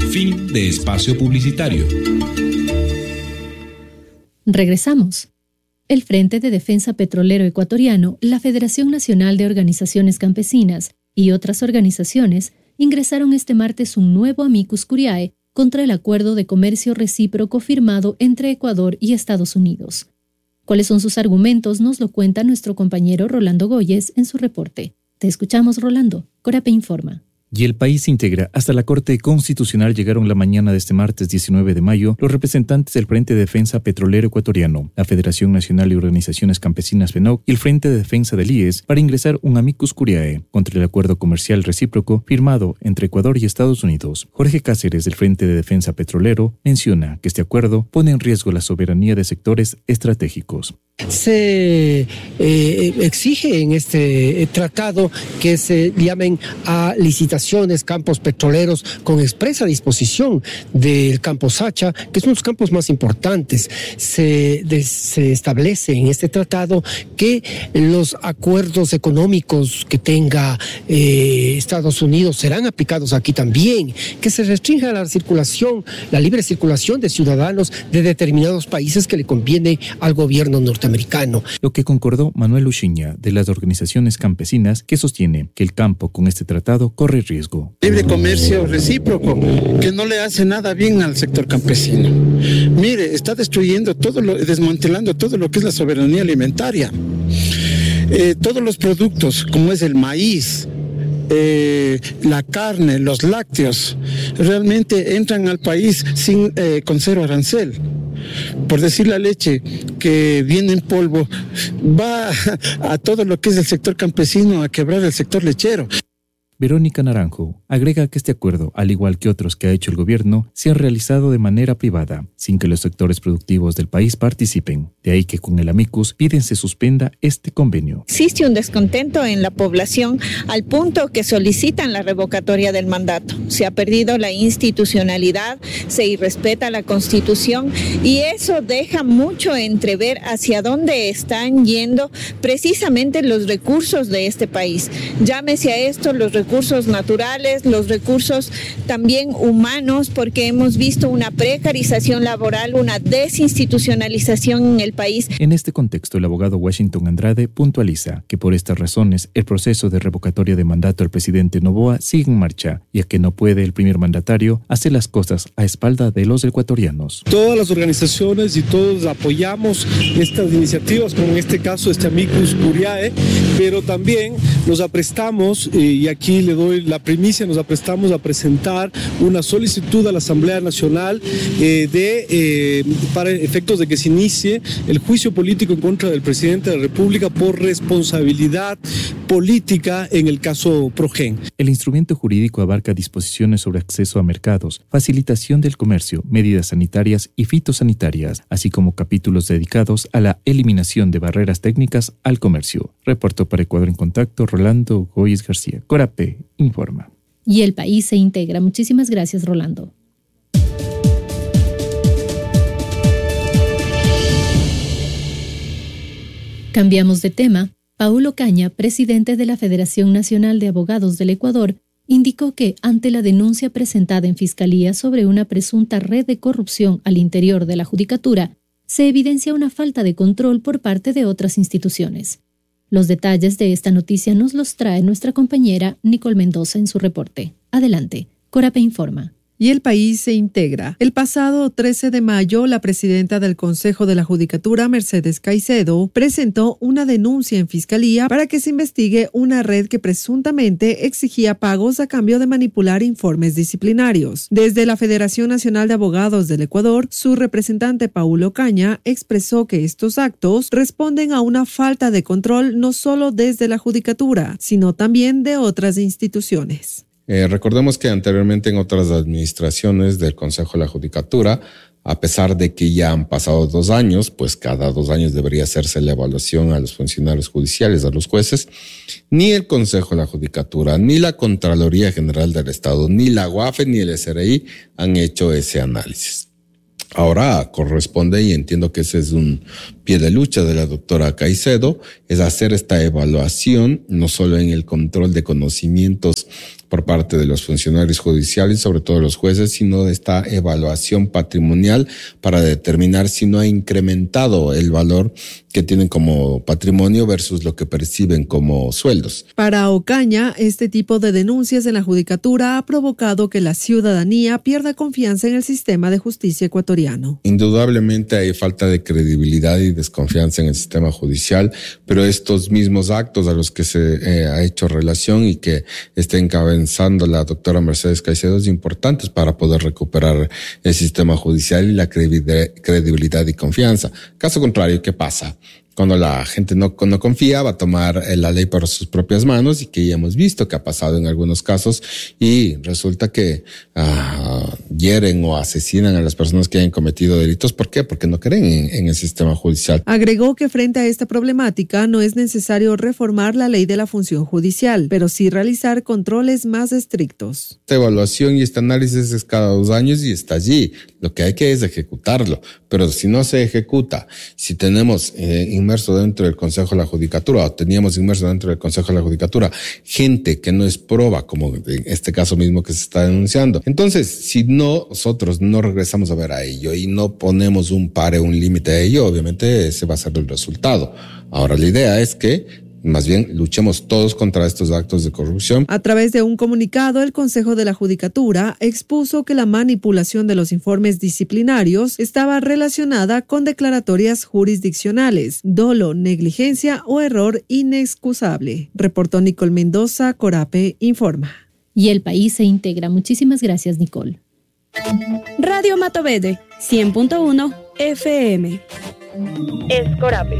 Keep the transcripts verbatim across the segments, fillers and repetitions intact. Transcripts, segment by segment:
Fin de espacio publicitario. Regresamos. El Frente de Defensa Petrolero Ecuatoriano, la Federación Nacional de Organizaciones Campesinas y otras organizaciones ingresaron este martes un nuevo amicus curiae contra el acuerdo de comercio recíproco firmado entre Ecuador y Estados Unidos. ¿Cuáles son sus argumentos? Nos lo cuenta nuestro compañero Rolando Goyes en su reporte. Te escuchamos, Rolando. Corape informa. Y el país se integra. Hasta la Corte Constitucional llegaron la mañana de este martes diecinueve de mayo los representantes del Frente de Defensa Petrolero Ecuatoriano, la Federación Nacional de Organizaciones Campesinas FENOC y el Frente de Defensa del I E S para ingresar un amicus curiae contra el acuerdo comercial recíproco firmado entre Ecuador y Estados Unidos. Jorge Cáceres del Frente de Defensa Petrolero menciona que este acuerdo pone en riesgo la soberanía de sectores estratégicos. Se eh, exige en este tratado que se llamen a licitaciones campos petroleros con expresa disposición del campo Sacha, que son los campos más importantes. Se, de, se establece en este tratado que los acuerdos económicos que tenga eh, Estados Unidos serán aplicados aquí también, que se restrinja la circulación, la libre circulación de ciudadanos de determinados países que le conviene al gobierno norteamericano. Americano. Lo que concordó Manuel Uchiña de las organizaciones campesinas, que sostiene que el campo con este tratado corre riesgo. Libre comercio recíproco, que no le hace nada bien al sector campesino. Mire, está destruyendo todo, lo, desmantelando todo lo que es la soberanía alimentaria. Eh, todos los productos, como es el maíz, Eh, la carne, los lácteos, realmente entran al país sin, eh, con cero arancel. Por decir la leche que viene en polvo, va a todo lo que es el sector campesino a quebrar el sector lechero. Verónica Naranjo agrega que este acuerdo, al igual que otros que ha hecho el gobierno, se ha realizado de manera privada, sin que los sectores productivos del país participen. De ahí que con el amicus piden se suspenda este convenio. Existe un descontento en la población al punto que solicitan la revocatoria del mandato. Se ha perdido la institucionalidad, se irrespeta la Constitución y eso deja mucho entrever hacia dónde están yendo precisamente los recursos de este país. Llámese a esto los recursos recursos naturales, los recursos también humanos, porque hemos visto una precarización laboral, una desinstitucionalización en el país. En este contexto, el abogado Washington Andrade puntualiza que por estas razones el proceso de revocatoria de mandato del presidente Noboa sigue en marcha, ya que no puede el primer mandatario hacer las cosas a espalda de los ecuatorianos. Todas las organizaciones y todos apoyamos estas iniciativas, como en este caso este amicus curiae, pero también nos aprestamos, y aquí le doy la primicia, nos aprestamos a presentar una solicitud a la Asamblea Nacional eh, de, eh, para efectos de que se inicie el juicio político en contra del presidente de la República por responsabilidad política en el caso Progen. El instrumento jurídico abarca disposiciones sobre acceso a mercados, facilitación del comercio, medidas sanitarias y fitosanitarias, así como capítulos dedicados a la eliminación de barreras técnicas al comercio. Reportó para Ecuador en Contacto Rolando Goyes García. Corape informa. Y el país se integra. Muchísimas gracias, Rolando. Cambiamos de tema. Paulo Caña, presidente de la Federación Nacional de Abogados del Ecuador, indicó que, ante la denuncia presentada en Fiscalía sobre una presunta red de corrupción al interior de la Judicatura, se evidencia una falta de control por parte de otras instituciones. Los detalles de esta noticia nos los trae nuestra compañera Nicole Mendoza en su reporte. Adelante, Corape informa. Y el país se integra. El pasado trece de mayo, la presidenta del Consejo de la Judicatura, Mercedes Caicedo, presentó una denuncia en Fiscalía para que se investigue una red que presuntamente exigía pagos a cambio de manipular informes disciplinarios. Desde la Federación Nacional de Abogados del Ecuador, su representante Paulo Caña expresó que estos actos responden a una falta de control no solo desde la Judicatura, sino también de otras instituciones. Eh, recordemos que anteriormente en otras administraciones del Consejo de la Judicatura, a pesar de que ya han pasado dos años, pues cada dos años debería hacerse la evaluación a los funcionarios judiciales, a los jueces, ni el Consejo de la Judicatura, ni la Contraloría General del Estado, ni la U A F E, ni el S R I han hecho ese análisis. Ahora corresponde, y entiendo que ese es un pie de lucha de la doctora Caicedo, es hacer esta evaluación no solo en el control de conocimientos por parte de los funcionarios judiciales, sobre todo los jueces, sino de esta evaluación patrimonial para determinar si no ha incrementado el valor que tienen como patrimonio versus lo que perciben como sueldos. Para Ocaña, este tipo de denuncias en la judicatura ha provocado que la ciudadanía pierda confianza en el sistema de justicia ecuatoriano. Indudablemente hay falta de credibilidad y desconfianza en el sistema judicial, pero estos mismos actos a los que se eh, ha hecho relación y que está encabezando la doctora Mercedes Caicedo es importantes para poder recuperar el sistema judicial y la credibilidad y confianza. Caso contrario, ¿qué pasa? Cuando la gente no, no confía, va a tomar la ley por sus propias manos, y que ya hemos visto que ha pasado en algunos casos, y resulta que uh, hieren o asesinan a las personas que hayan cometido delitos. ¿Por qué? Porque no creen en, en el sistema judicial. Agregó que frente a esta problemática no es necesario reformar la ley de la función judicial, pero sí realizar controles más estrictos. Esta evaluación y este análisis es cada dos años y está allí. Lo que hay que es ejecutarlo, pero si no se ejecuta, si tenemos eh, inmerso dentro del Consejo de la Judicatura, o teníamos inmerso dentro del Consejo de la Judicatura gente que no es proba, como en este caso mismo que se está denunciando. Entonces, si no, nosotros no regresamos a ver a ello y no ponemos un pare, un límite a ello, obviamente ese va a ser el resultado. Ahora, la idea es que más bien luchemos todos contra estos actos de corrupción. A través de un comunicado, el Consejo de la Judicatura expuso que la manipulación de los informes disciplinarios estaba relacionada con declaratorias jurisdiccionales, dolo, negligencia o error inexcusable. Reportó Nicole Mendoza, Corape Informa. Y El País se integra. Muchísimas gracias, Nicole. Radio Matovede, cien punto uno F M. Es Corape.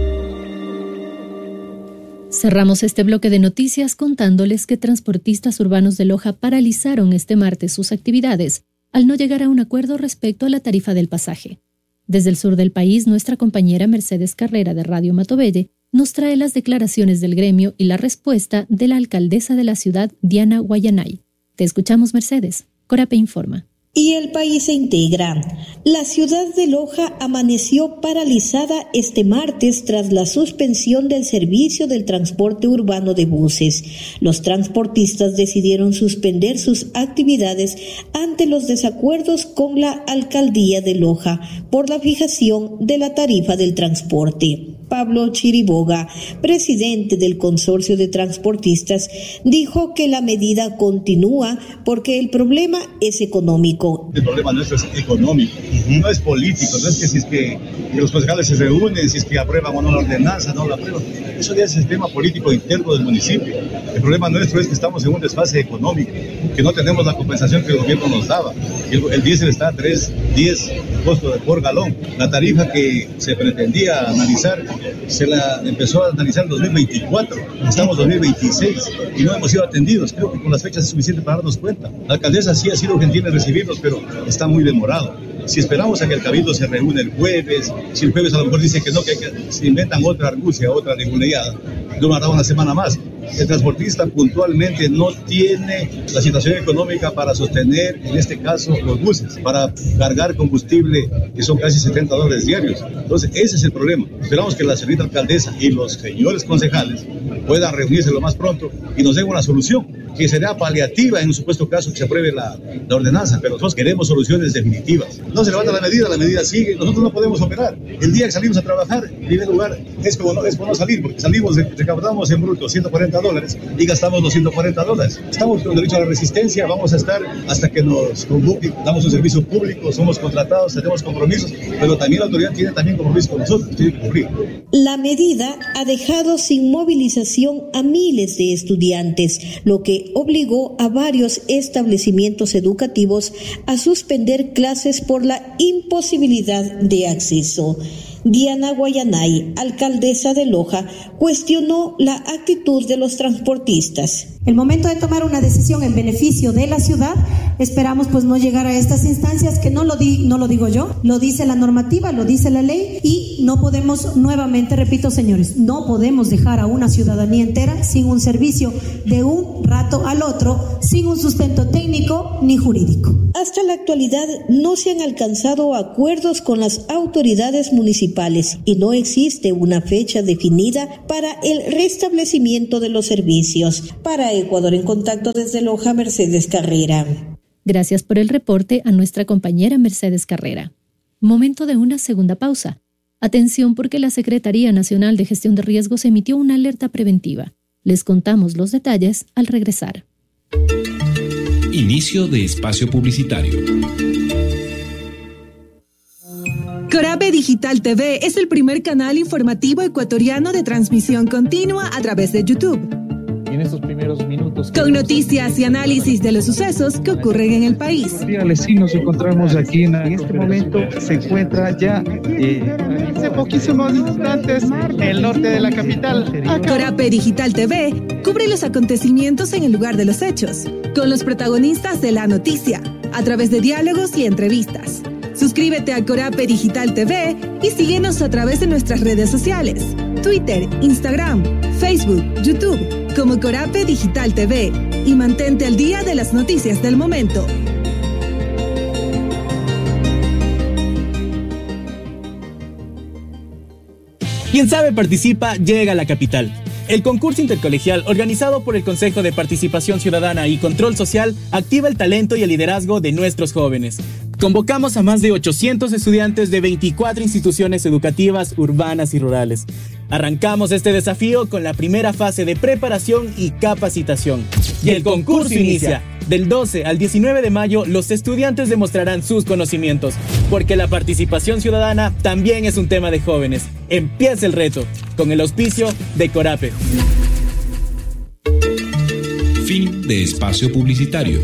Cerramos este bloque de noticias contándoles que transportistas urbanos de Loja paralizaron este martes sus actividades al no llegar a un acuerdo respecto a la tarifa del pasaje. Desde el sur del país, nuestra compañera Mercedes Carrera de Radio Matovelle nos trae las declaraciones del gremio y la respuesta de la alcaldesa de la ciudad, Diana Guayanay. Te escuchamos, Mercedes. Corape informa. Y El País se integra. La ciudad de Loja amaneció paralizada este martes tras la suspensión del servicio del transporte urbano de buses. Los transportistas decidieron suspender sus actividades ante los desacuerdos con la alcaldía de Loja por la fijación de la tarifa del transporte. Pablo Chiriboga, presidente del consorcio de transportistas, dijo que la medida continúa porque el problema es económico. El problema nuestro es económico, uh-huh. No es político, no es que si es que, que los concejales se reúnen, si es que aprueban o no la ordenanza, no la aprueban. Eso ya es el tema político interno del municipio. El problema nuestro es que estamos en un desfase económico, que no tenemos la compensación que el gobierno nos daba. El, el diésel está a tres diez costo por galón. La tarifa que se pretendía analizar se la empezó a analizar en dos mil veinticuatro, estamos en dos mil veintiséis y no hemos sido atendidos. Creo que con las fechas es suficiente para darnos cuenta. La alcaldesa sí ha sido gentil en recibirnos, pero está muy demorado. Si esperamos a que el cabildo se reúne el jueves, si el jueves a lo mejor dice que no, que, que se inventan otra argucia, otra regularidad, durará una semana más. El transportista puntualmente no tiene la situación económica para sostener, en este caso, los buses, para cargar combustible, que son casi setenta dólares diarios. Entonces, ese es el problema. Esperamos que la señorita alcaldesa y los señores concejales puedan reunirse lo más pronto y nos den una solución, que será paliativa en un supuesto caso que se apruebe la, la ordenanza, pero nosotros queremos soluciones definitivas. No se levanta la medida, la medida sigue, nosotros no podemos operar. El día que salimos a trabajar, en primer lugar, es como no, es como no salir, porque salimos, recaudamos en bruto ciento cuarenta dólares y gastamos los ciento cuarenta dólares. Estamos con derecho a la resistencia, vamos a estar hasta que nos convoquen, damos un servicio público, somos contratados, tenemos compromisos, pero también la autoridad tiene también compromisos con nosotros, tiene que cumplir. La medida ha dejado sin movilización a miles de estudiantes, lo que obligó a varios establecimientos educativos a suspender clases por la imposibilidad de acceso. Diana Guayanay, alcaldesa de Loja, cuestionó la actitud de los transportistas. El momento de tomar una decisión en beneficio de la ciudad, esperamos pues no llegar a estas instancias, que no lo, di, no lo digo yo, lo dice la normativa, lo dice la ley, y no podemos, nuevamente repito señores, no podemos dejar a una ciudadanía entera sin un servicio de un rato al otro, sin un sustento técnico ni jurídico. Hasta la actualidad no se han alcanzado acuerdos con las autoridades municipales y no existe una fecha definida para el restablecimiento de los servicios. Para Ecuador en Contacto desde Loja, Mercedes Carrera. Gracias por el reporte a nuestra compañera Mercedes Carrera. Momento de una segunda pausa. Atención porque la Secretaría Nacional de Gestión de Riesgos emitió una alerta preventiva. Les contamos los detalles al regresar. Inicio de espacio publicitario. Corape Digital T V es el primer canal informativo ecuatoriano de transmisión continua a través de YouTube. Y en estos primeros minutos... Con noticias y análisis de los sucesos que ocurren en el país. Sí, nos encontramos aquí en, en este momento, se encuentra ya eh, hace poquísimos instantes el norte de la capital. Corape Digital T V cubre los acontecimientos en el lugar de los hechos, con los protagonistas de la noticia, a través de diálogos y entrevistas. Suscríbete a Corape Digital T V y síguenos a través de nuestras redes sociales, Twitter, Instagram, Facebook, YouTube, como Corape Digital T V, y mantente al día de las noticias del momento. Quien sabe participa, llega a la capital. El concurso intercolegial organizado por el Consejo de Participación Ciudadana y Control Social activa el talento y el liderazgo de nuestros jóvenes. Convocamos a más de ochocientos estudiantes de veinticuatro instituciones educativas urbanas y rurales. Arrancamos este desafío con la primera fase de preparación y capacitación. Y el concurso inicia. Del doce al diecinueve de mayo, los estudiantes demostrarán sus conocimientos, porque la participación ciudadana también es un tema de jóvenes. Empieza el reto, con el auspicio de Corape. Fin de espacio publicitario.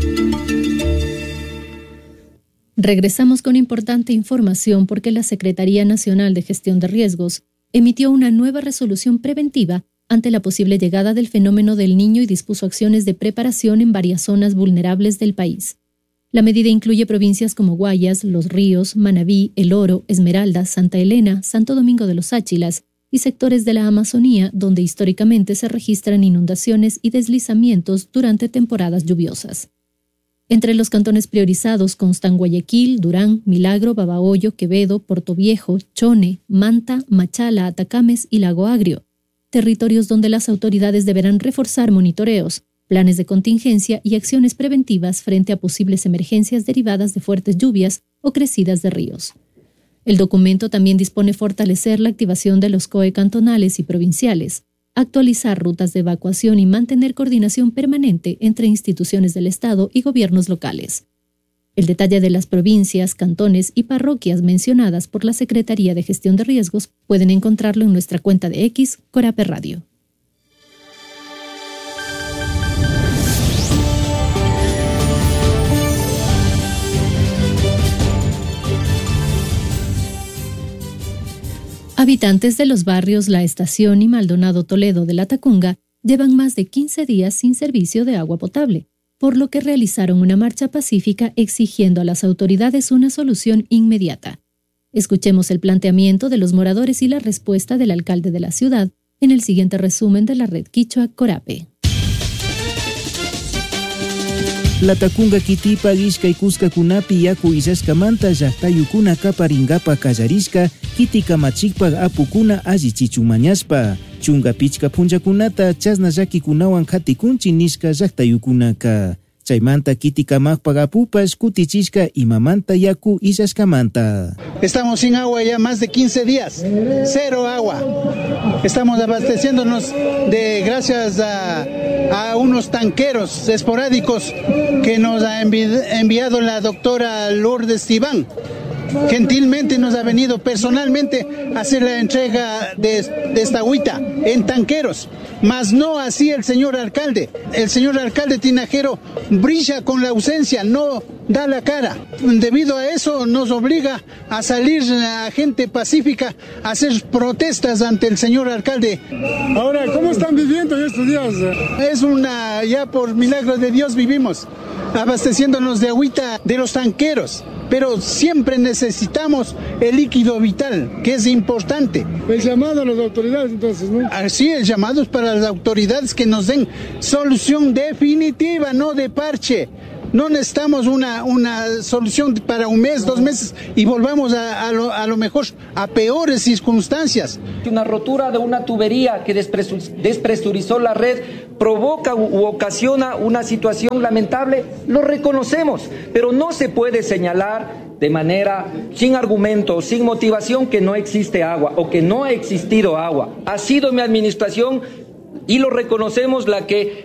Regresamos con importante información porque la Secretaría Nacional de Gestión de Riesgos emitió una nueva resolución preventiva ante la posible llegada del fenómeno del Niño y dispuso acciones de preparación en varias zonas vulnerables del país. La medida incluye provincias como Guayas, Los Ríos, Manabí, El Oro, Esmeralda, Santa Elena, Santo Domingo de los Áchilas y sectores de la Amazonía, donde históricamente se registran inundaciones y deslizamientos durante temporadas lluviosas. Entre los cantones priorizados constan Guayaquil, Durán, Milagro, Babahoyo, Quevedo, Portoviejo, Chone, Manta, Machala, Atacames y Lago Agrio, territorios donde las autoridades deberán reforzar monitoreos, planes de contingencia y acciones preventivas frente a posibles emergencias derivadas de fuertes lluvias o crecidas de ríos. El documento también dispone fortalecer la activación de los C O E cantonales y provinciales, actualizar rutas de evacuación y mantener coordinación permanente entre instituciones del Estado y gobiernos locales. El detalle de las provincias, cantones y parroquias mencionadas por la Secretaría de Gestión de Riesgos pueden encontrarlo en nuestra cuenta de X, Corape Radio. Habitantes de los barrios La Estación y Maldonado Toledo de La Tacunga llevan más de quince días sin servicio de agua potable, por lo que realizaron una marcha pacífica exigiendo a las autoridades una solución inmediata. Escuchemos el planteamiento de los moradores y la respuesta del alcalde de la ciudad en el siguiente resumen de la red Quichua Corape. La Tacunga kitipa gishka y Cusca kunapi yaku isaskamanta llaqtayukuna kaparingapa kallarishka kiti kamachikpa apukuna alli chichumañaspa chunga pichka punchakunata chasna llakikunawan qhatikunchi nishka llaqtayukunaka chaymanta kiti kamakpa apupash kutichishka imamanta yaku isaskamanta. Estamos sin agua ya más de quince días, cero agua. Estamos abasteciéndonos de gracias a, a unos tanqueros esporádicos que nos ha envi- enviado la doctora Lourdes Tibán. Gentilmente nos ha venido personalmente a hacer la entrega de, de esta agüita en tanqueros, mas no así el señor alcalde. El señor alcalde Tinajero brilla con la ausencia, no da la cara. Debido a eso nos obliga a salir a gente pacífica a hacer protestas ante el señor alcalde. Ahora, ¿cómo están viviendo estos días? Es una, ya por milagro de Dios vivimos, abasteciéndonos de agüita de los tanqueros. Pero siempre necesitamos el líquido vital, que es importante. El llamado a las autoridades, entonces, ¿no? Así, el llamado es para las autoridades que nos den solución definitiva, no de parche. No necesitamos una, una solución para un mes, dos meses y volvamos a, a, lo, a lo mejor a peores circunstancias. Una rotura de una tubería que despresurizó la red provoca u ocasiona una situación lamentable, lo reconocemos, pero no se puede señalar de manera sin argumento, sin motivación que no existe agua o que no ha existido agua. Ha sido mi administración, y lo reconocemos, la que